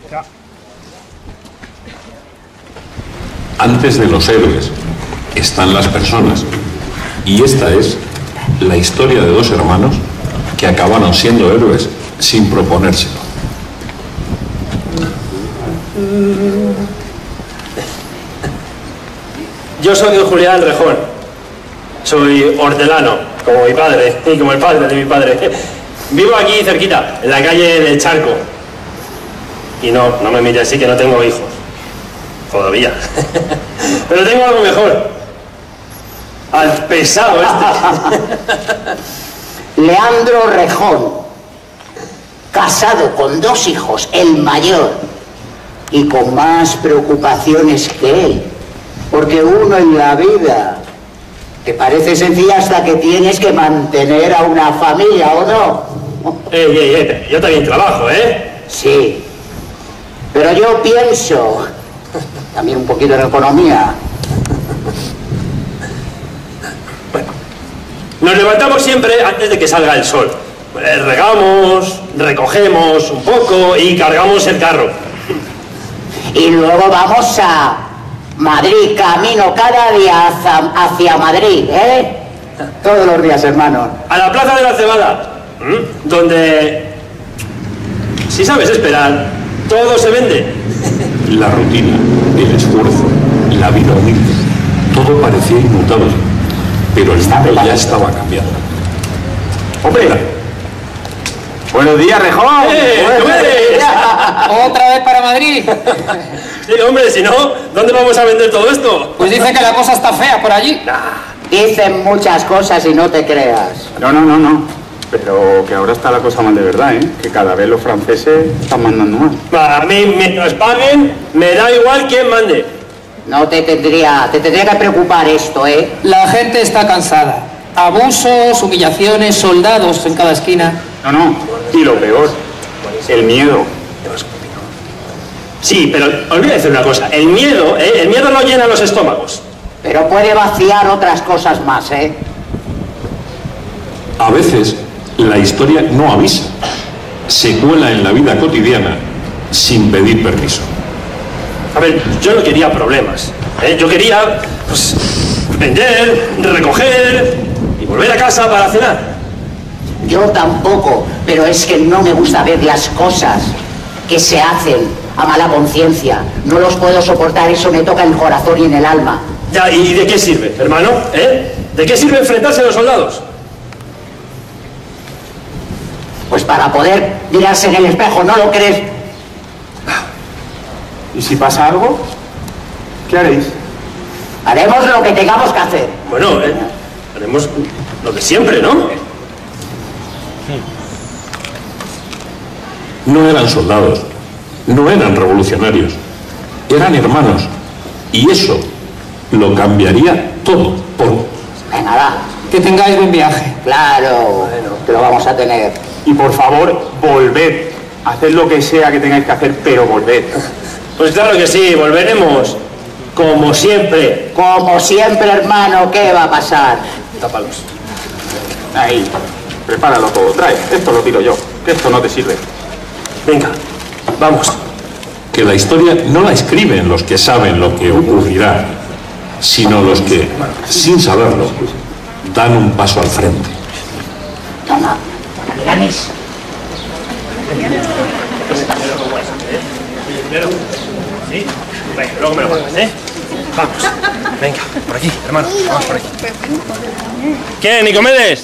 Antes de los héroes están las personas. Y esta es la historia de dos hermanos que acabaron siendo héroes sin proponérselo. Yo soy Julián Rejón. Soy hortelano, como mi padre, y como el padre de mi padre. Vivo aquí cerquita, en la calle del Charco. Y no me mire así, que no tengo hijos. Todavía. Pero tengo algo mejor. Al pesado Leandro Rejón, casado con 2 hijos, el mayor, y con más preocupaciones que él. Porque uno en la vida te parece sencilla hasta que tienes que mantener a una familia, ¿o no? Yo también trabajo, ¿eh? Sí, pero yo pienso también un poquito en economía. Bueno, nos levantamos siempre antes de que salga el sol. Regamos, recogemos un poco y cargamos el carro. Y luego vamos a Madrid, camino cada día hacia Madrid, ¿eh? Todos los días, hermano. A la Plaza de la Cebada, donde, si sabes esperar, todo se vende. La rutina, el esfuerzo, la vida humilde, todo parecía inmutable, pero el mundo ya estaba cambiando. ¡Hombre! ¡Buenos días, Rejón! ¿Otra vez para Madrid? Sí, hombre, si no, ¿dónde vamos a vender todo esto? Pues dice que la cosa está fea por allí. Dicen muchas cosas y no te creas. No. Pero que ahora está la cosa mal de verdad, ¿eh? Que cada vez los franceses están mandando más. A mí, mientras paguen, me da igual quién mande. No te tendría que preocupar esto, ¿eh? La gente está cansada. Abusos, humillaciones, soldados en cada esquina. No. Y lo peor, el miedo. Sí, pero olvida decir una cosa. El miedo no llena los estómagos. Pero puede vaciar otras cosas más, ¿eh? A veces, la historia no avisa, se cuela en la vida cotidiana sin pedir permiso. A ver, yo no quería problemas. Yo quería, pues, vender, recoger y volver a casa para cenar. Yo tampoco, pero es que no me gusta ver las cosas que se hacen a mala conciencia. No los puedo soportar, eso me toca en el corazón y en el alma. Ya, ¿y de qué sirve, hermano? ¿De qué sirve enfrentarse a los soldados? Pues para poder mirarse en el espejo, ¿no lo crees? ¿Y si pasa algo? ¿Qué haréis? Haremos lo que tengamos que hacer. Bueno, haremos lo de siempre, ¿no? No eran soldados, no eran revolucionarios, eran hermanos. Y eso lo cambiaría todo por... Venga, va. Que tengáis buen viaje. Claro, que lo vamos a tener. Y por favor, volved. Haced lo que sea que tengáis que hacer, pero volved. Pues claro que sí, volveremos. Como siempre. Como siempre, hermano, ¿qué va a pasar? Tápalos. Ahí, prepáralo todo. Trae, esto lo tiro yo, que esto no te sirve. Venga, vamos. Que la historia no la escriben los que saben lo que ocurrirá, sino los que, sin saberlo, dan un paso al frente. Toma, Ganes. ¿Sí? Venga, luego me lo mandas, ¿eh? Vamos. Venga, por aquí, hermano. Vamos por aquí. ¿Qué, Nicomedes?